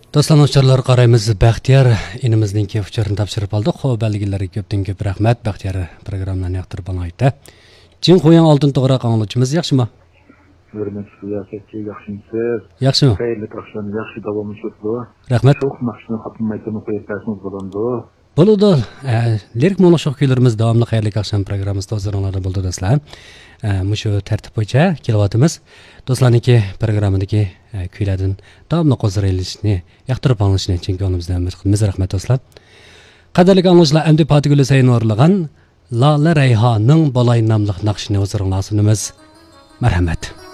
Dostlar, uçarlar qaraymiz. Baxtiyar inimizningki uçarını tapşırıp aldık. O belgileri köpten köp rahmet. Baxtiyar programlarını yaqtırıp bana aytdı. Cin qo'yan oltin to'g'ri qanlıçımız yaxshimi? Hürmetli siyasetçi, yaxshimisiz? Yaxshimi? Xeyirli taqşan, yaxshi davomli o'tdi. Rahmat. Çok maqsadni xatmi aytini qo'yib bersangiz bo'ladi. Bo'ladi. Lirik mo'ng'ushaq kuylarimiz davomli xayrli akşam programımızda huzurlarida bo'ldi do'stlar. Mushu tartib bo'yicha kelyapmiz. Do'stlarniki programmadagi kuylardan davomli qo'zg'alishni, yoqtirib olishni chempionimizdan umid qilamiz. Rahmat do'stlar. Qadrli anglashlar, endi Patigul Husayn o'rlagan Lala Rayhaning Bolay nomli naqshini huzurlarga sunamiz. Marhamat.